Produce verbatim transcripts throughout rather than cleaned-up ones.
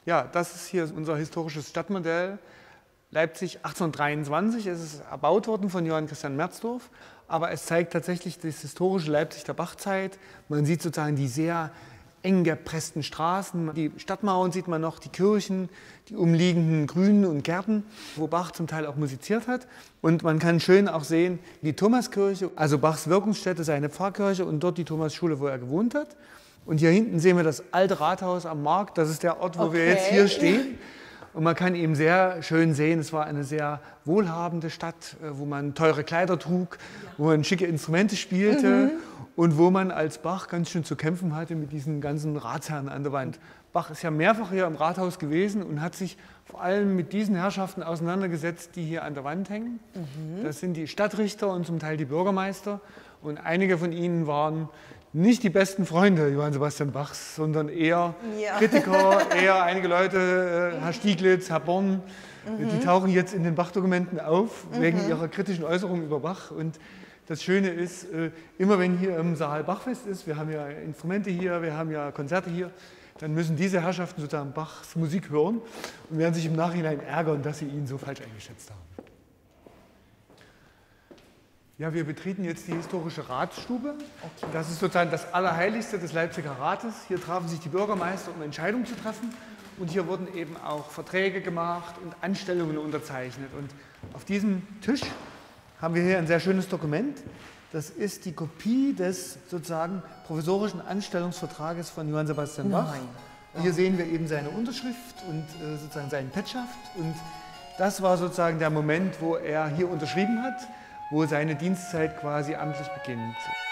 Ja, das ist hier unser historisches Stadtmodell. Leipzig achtzehnhundertdreiundzwanzig. Es ist erbaut worden von Johann Christian Merzdorf, aber es zeigt tatsächlich das historische Leipzig der Bachzeit. Man sieht sozusagen die sehr eng gepressten Straßen, die Stadtmauern sieht man noch, die Kirchen, die umliegenden Grünen und Gärten, wo Bach zum Teil auch musiziert hat. Und man kann schön auch sehen, die Thomaskirche, also Bachs Wirkungsstätte, seine Pfarrkirche und dort die Thomasschule, wo er gewohnt hat. Und hier hinten sehen wir das alte Rathaus am Markt, das ist der Ort, wo okay. wir jetzt hier stehen. Und man kann eben sehr schön sehen, es war eine sehr wohlhabende Stadt, wo man teure Kleider trug, wo man schicke Instrumente spielte mhm. und wo man als Bach ganz schön zu kämpfen hatte mit diesen ganzen Ratsherren an der Wand. Bach ist ja mehrfach hier im Rathaus gewesen und hat sich vor allem mit diesen Herrschaften auseinandergesetzt, die hier an der Wand hängen. Mhm. Das sind die Stadtrichter und zum Teil die Bürgermeister. Und einige von ihnen waren nicht die besten Freunde Johann Sebastian Bachs, sondern eher ja. Kritiker, eher einige Leute, äh, Herr Stieglitz, Herr Born, mhm. die tauchen jetzt in den Bach-Dokumenten auf, mhm. wegen ihrer kritischen Äußerungen über Bach. Und das Schöne ist, äh, immer wenn hier im Saal Bachfest ist, wir haben ja Instrumente hier, wir haben ja Konzerte hier, dann müssen diese Herrschaften sozusagen Bachs Musik hören und werden sich im Nachhinein ärgern, dass sie ihn so falsch eingeschätzt haben. Ja, wir betreten jetzt die historische Ratsstube. Okay. Das ist sozusagen das Allerheiligste des Leipziger Rates. Hier trafen sich die Bürgermeister, um Entscheidungen zu treffen. Und hier wurden eben auch Verträge gemacht und Anstellungen unterzeichnet. Und auf diesem Tisch haben wir hier ein sehr schönes Dokument. Das ist die Kopie des sozusagen provisorischen Anstellungsvertrages von Johann Sebastian Bach. Nein. Hier sehen wir eben seine Unterschrift und äh, sozusagen seinen Petschaft. Und das war sozusagen der Moment, wo er hier unterschrieben hat, wo seine Dienstzeit quasi amtlich beginnt.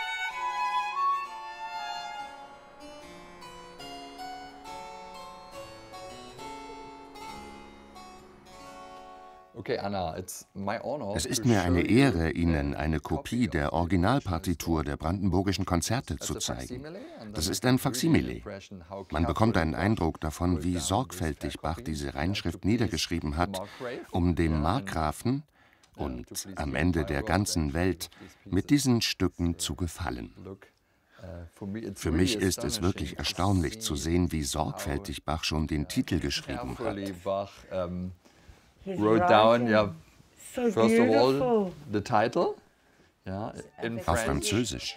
Okay, Anna, es ist mir eine Ehre, Ihnen eine Kopie der Originalpartitur der Brandenburgischen Konzerte zu zeigen. Das ist ein Faksimile. Man bekommt einen Eindruck davon, wie sorgfältig Bach diese Reinschrift niedergeschrieben hat, um dem Markgrafen und am Ende der ganzen Welt mit diesen Stücken zu gefallen. Für mich ist es wirklich erstaunlich zu sehen, wie sorgfältig Bach schon den Titel geschrieben hat. Wrote down, yeah, first of all, the title, yeah, in Auf Französisch.